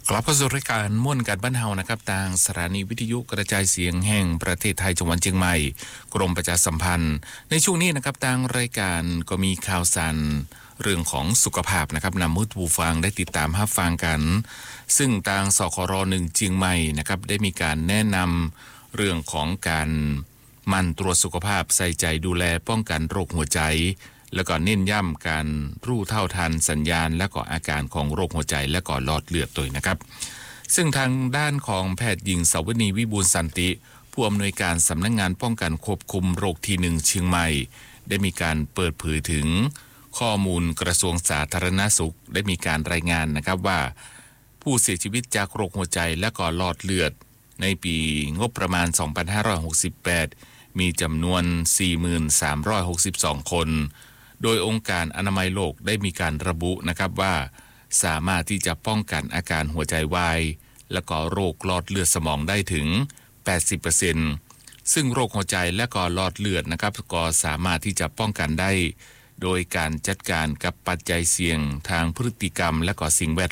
กลับเข้าสู่รายการม่วนกันบ้านเฮานะครับทางสถานีวิทยุกระจายเสียงแห่งประเทศไทยจังหวัดเชียงใหม่กรมประชาสัมพันธ์ในช่วงนี้นะครับทางรายการก็มีข่าวสารเรื่องของสุขภาพนะครับนำมุผู้ฟังได้ติดตามรับฟังกัน ซึ่งทางสคร1เชียงใหม่นะครับได้มีการแนะนำเรื่องของการหมั่นตรวจสุขภาพใส่ใจดูแลป้องกันโรคหัวใจแล้วก็เน้นย้ำการรู้เท่าทันสัญญาณและก็อาการของโรคหัวใจและก็หลอดเลือดด้วยนะครับซึ่งทางด้านของแพทย์หญิงสาวนีวิบูลย์สันติผู้อำนวยการสำนักงานป้องกันควบคุมโรคที่1เชียงใหม่ได้มีการเปิดเผยถึงข้อมูลกระทรวงสาธารณสุขได้มีการรายงานนะครับว่าผู้เสียชีวิตจากโรคหัวใจและก็หลอดเลือดในปีงบประมาณ 2568 มีจำนวน 4362 คนโดยองค์การอนามัยโลกได้มีการระบุนะครับว่าสามารถที่จะป้องกันอาการหัวใจวายและก็โรคหลอดเลือดสมองได้ถึง 80% ซึ่งโรคหัวใจและก็หลอดเลือดนะครับก็สามารถที่จะป้องกันได้โดยการจัดการกับปัจจัยเสี่ยงทางพฤติกรรมและก็สิ่งแวด